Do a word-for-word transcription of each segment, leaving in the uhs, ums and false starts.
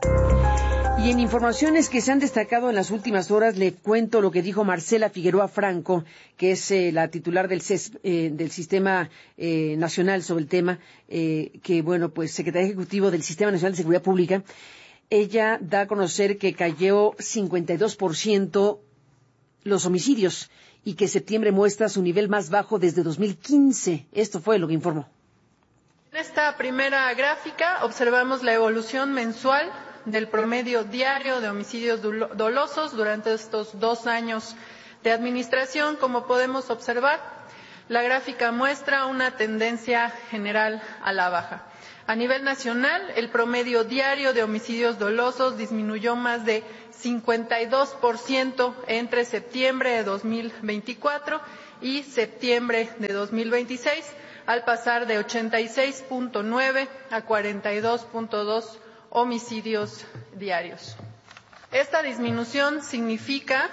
Y en informaciones que se han destacado en las últimas horas, le cuento lo que dijo Marcela Figueroa Franco, que es eh, la titular del C E S, eh, del Sistema eh, Nacional sobre el tema, eh, que, bueno, pues secretaria ejecutiva del Sistema Nacional de Seguridad Pública. Ella da a conocer que cayó cincuenta y dos por ciento los homicidios y que septiembre muestra su nivel más bajo desde dos mil quince. Esto fue lo que informó. En esta primera gráfica observamos la evolución mensual del promedio diario de homicidios dolosos durante estos dos años de administración. Como podemos observar, la gráfica muestra una tendencia general a la baja. A nivel nacional, el promedio diario de homicidios dolosos disminuyó más de cincuenta y dos por ciento entre septiembre de dos mil veinticuatro y septiembre de dos mil veintiséis, al pasar de ochenta y seis punto nueve a cuarenta y dos punto dos homicidios diarios. Esta disminución significa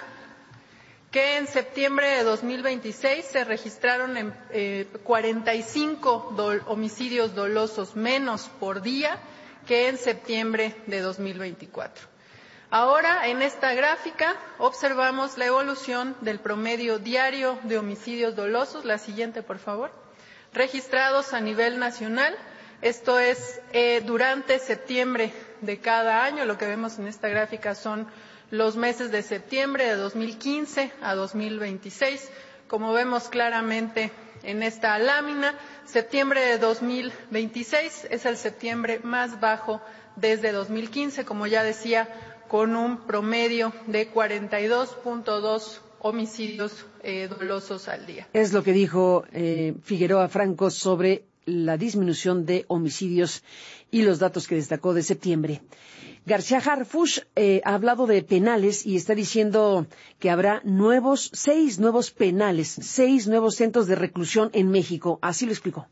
que en septiembre de dos mil veintiséis se registraron en, eh, cuarenta y cinco do, homicidios dolosos menos por día que en septiembre de dos mil veinticuatro. Ahora, en esta gráfica, observamos la evolución del promedio diario de homicidios dolosos, la siguiente, por favor, registrados a nivel nacional. Esto es eh, durante septiembre de cada año. Lo que vemos en esta gráfica son los meses de septiembre de dos mil quince a dos mil veintiséis. Como vemos claramente en esta lámina, septiembre de dos mil veintiséis es el septiembre más bajo desde dos mil quince, como ya decía, con un promedio de cuarenta y dos punto dos homicidios eh, dolosos al día. Es lo que dijo eh, Figueroa Franco sobre la disminución de homicidios y los datos que destacó de septiembre. García Harfuch eh, ha hablado de penales y está diciendo que habrá nuevos, seis nuevos penales, seis nuevos centros de reclusión en México. Así lo explicó.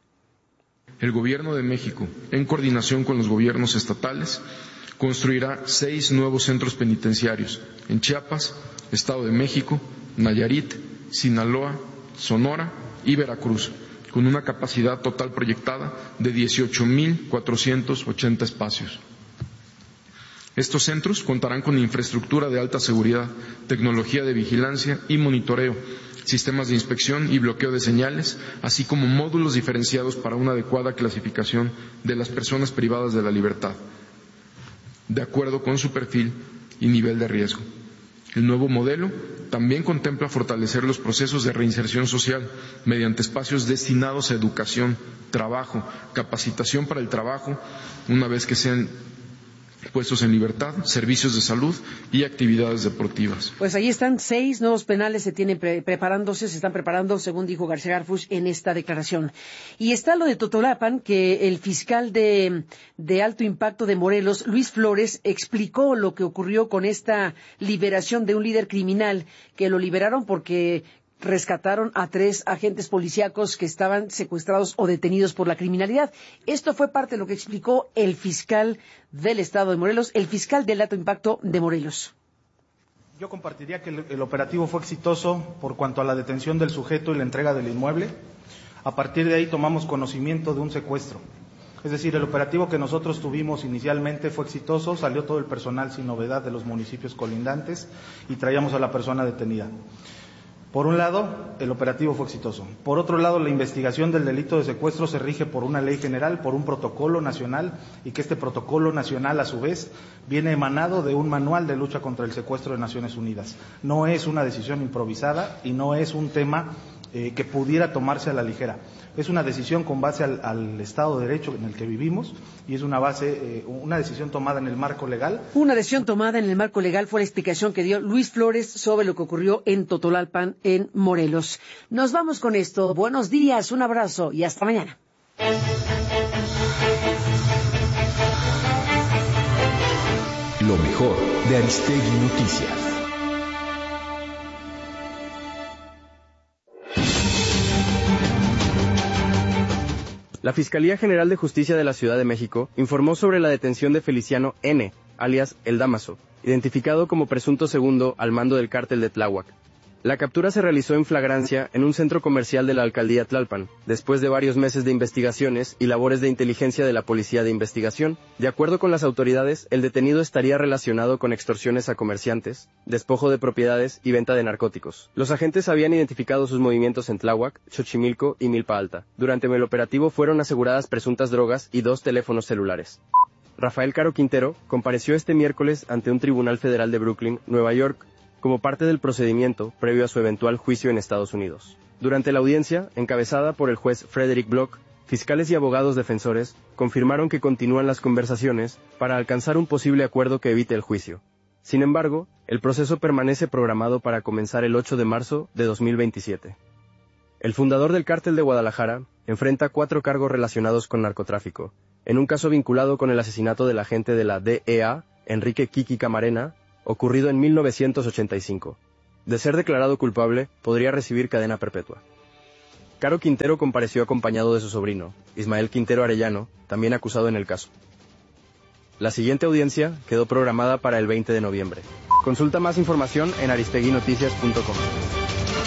El Gobierno de México, en coordinación con los gobiernos estatales, construirá seis nuevos centros penitenciarios en Chiapas, Estado de México, Nayarit, Sinaloa, Sonora y Veracruz, con una capacidad total proyectada de dieciocho mil cuatrocientos ochenta espacios. Estos centros contarán con infraestructura de alta seguridad, tecnología de vigilancia y monitoreo, sistemas de inspección y bloqueo de señales, así como módulos diferenciados para una adecuada clasificación de las personas privadas de la libertad, de acuerdo con su perfil y nivel de riesgo. El nuevo modelo también contempla fortalecer los procesos de reinserción social mediante espacios destinados a educación, trabajo, capacitación para el trabajo, una vez que sean puestos en libertad, servicios de salud y actividades deportivas. Pues ahí están seis nuevos penales, se tienen pre preparándose, se están preparando, según dijo García Harfuch en esta declaración. Y está lo de Totolapan, que el fiscal de, de alto impacto de Morelos, Luis Flores, explicó lo que ocurrió con esta liberación de un líder criminal, que lo liberaron porque rescataron a tres agentes policíacos que estaban secuestrados o detenidos por la criminalidad. Esto fue parte de lo que explicó el fiscal del estado de Morelos, el fiscal del alto impacto de Morelos. Yo compartiría que el, el operativo fue exitoso por cuanto a la detención del sujeto y la entrega del inmueble. A partir de ahí tomamos conocimiento de un secuestro. Es decir, el operativo que nosotros tuvimos inicialmente fue exitoso, salió todo el personal sin novedad de los municipios colindantes y traíamos a la persona detenida. Por un lado, el operativo fue exitoso. Por otro lado, la investigación del delito de secuestro se rige por una ley general, por un protocolo nacional, y que este protocolo nacional, a su vez, viene emanado de un manual de lucha contra el secuestro de Naciones Unidas. No es una decisión improvisada y no es un tema eh, que pudiera tomarse a la ligera. Es una decisión con base al, al Estado de Derecho en el que vivimos y es una base, eh, una decisión tomada en el marco legal. Una decisión tomada en el marco legal fue la explicación que dio Luis Flores sobre lo que ocurrió en Totolalpan, en Morelos. Nos vamos con esto. Buenos días, un abrazo y hasta mañana. Lo mejor de Aristegui Noticias. La Fiscalía General de Justicia de la Ciudad de México informó sobre la detención de Feliciano N., alias El Dámaso, identificado como presunto segundo al mando del cártel de Tláhuac. La captura se realizó en flagrancia en un centro comercial de la alcaldía Tlalpan, después de varios meses de investigaciones y labores de inteligencia de la Policía de Investigación. De acuerdo con las autoridades, el detenido estaría relacionado con extorsiones a comerciantes, despojo de propiedades y venta de narcóticos. Los agentes habían identificado sus movimientos en Tláhuac, Xochimilco y Milpa Alta. Durante el operativo fueron aseguradas presuntas drogas y dos teléfonos celulares. Rafael Caro Quintero compareció este miércoles ante un tribunal federal de Brooklyn, Nueva York, como parte del procedimiento previo a su eventual juicio en Estados Unidos. Durante la audiencia, encabezada por el juez Frederick Block, fiscales y abogados defensores confirmaron que continúan las conversaciones para alcanzar un posible acuerdo que evite el juicio. Sin embargo, el proceso permanece programado para comenzar el ocho de marzo de dos mil veintisiete. El fundador del Cártel de Guadalajara enfrenta cuatro cargos relacionados con narcotráfico, en un caso vinculado con el asesinato del agente de la D E A, Enrique Kiki Camarena, ocurrido en mil novecientos ochenta y cinco. De ser declarado culpable, podría recibir cadena perpetua. Caro Quintero compareció acompañado de su sobrino, Ismael Quintero Arellano, también acusado en el caso. La siguiente audiencia quedó programada para el veinte de noviembre. Consulta más información en aristegui noticias punto com.